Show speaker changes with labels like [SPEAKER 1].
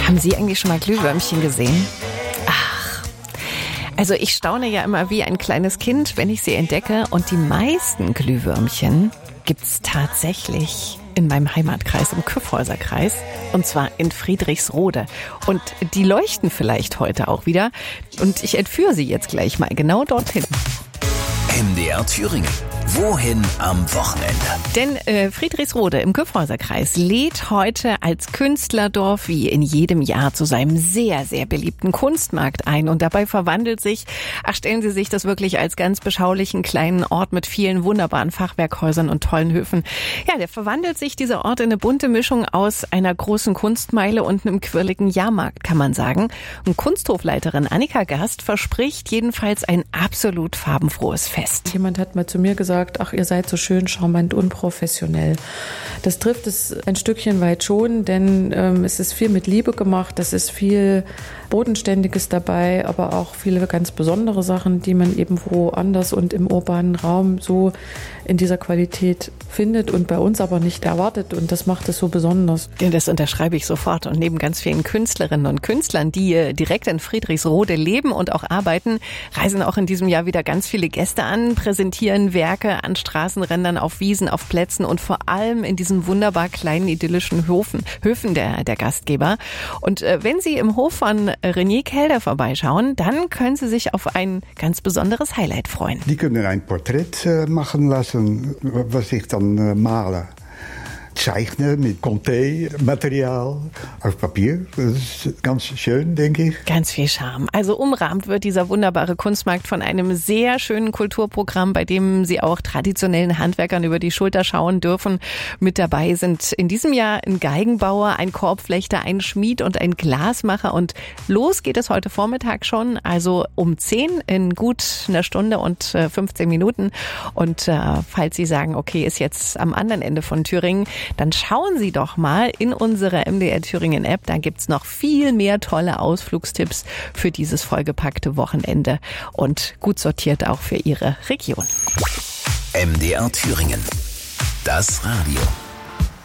[SPEAKER 1] Haben Sie eigentlich schon mal Glühwürmchen gesehen? Also ich staune ja immer wie ein kleines Kind, wenn ich sie entdecke. Und die meisten Glühwürmchen gibt's tatsächlich in meinem Heimatkreis, im Kyffhäuserkreis. Und zwar in Friedrichsrode. Und die leuchten vielleicht heute auch wieder. Und ich entführe sie jetzt gleich mal genau dorthin.
[SPEAKER 2] MDR Thüringen. Wohin am Wochenende?
[SPEAKER 1] Denn Friedrichsrode im Kyffhäuserkreis lädt heute als Künstlerdorf wie in jedem Jahr zu seinem sehr, sehr beliebten Kunstmarkt ein. Und dabei verwandelt sich, stellen Sie sich das wirklich als ganz beschaulichen kleinen Ort mit vielen wunderbaren Fachwerkhäusern und tollen Höfen. Ja, der verwandelt sich, dieser Ort, in eine bunte Mischung aus einer großen Kunstmeile und einem quirligen Jahrmarkt, kann man sagen. Und Kunsthofleiterin Annika Gast verspricht jedenfalls ein absolut farbenfrohes Fest.
[SPEAKER 3] Jemand hat mal zu mir gesagt, ach, ihr seid so schön charmant, unprofessionell. Das trifft es ein Stückchen weit schon, denn es ist viel mit Liebe gemacht, es ist viel Bodenständiges dabei, aber auch viele ganz besondere Sachen, die man eben woanders und im urbanen Raum so in dieser Qualität findet und bei uns aber nicht erwartet, und das macht es so besonders.
[SPEAKER 1] Ja, das unterschreibe ich sofort. Und neben ganz vielen Künstlerinnen und Künstlern, die direkt in Friedrichsrode leben und auch arbeiten, reisen auch in diesem Jahr wieder ganz viele Gäste an, präsentieren Werke an Straßenrändern, auf Wiesen, auf Plätzen und vor allem in diesen wunderbar kleinen idyllischen Höfen der Gastgeber. Und wenn Sie im Hof von René Kelder vorbeischauen, dann können Sie sich auf ein ganz besonderes Highlight freuen.
[SPEAKER 4] Die können ein Porträt machen lassen, was ich dann male. Zeichnen mit Conté-Material auf Papier. Das ist ganz schön, denke ich.
[SPEAKER 1] Ganz viel Charme. Also umrahmt wird dieser wunderbare Kunstmarkt von einem sehr schönen Kulturprogramm, bei dem Sie auch traditionellen Handwerkern über die Schulter schauen dürfen. Mit dabei sind in diesem Jahr ein Geigenbauer, ein Korbflechter, ein Schmied und ein Glasmacher. Und los geht es heute Vormittag schon, also um 10 in gut einer Stunde und 15 Minuten. Und falls Sie sagen, okay, ist jetzt am anderen Ende von Thüringen, dann schauen Sie doch mal in unsere MDR Thüringen App. Da gibt's noch viel mehr tolle Ausflugstipps für dieses vollgepackte Wochenende und gut sortiert auch für Ihre Region.
[SPEAKER 2] MDR Thüringen. Das Radio.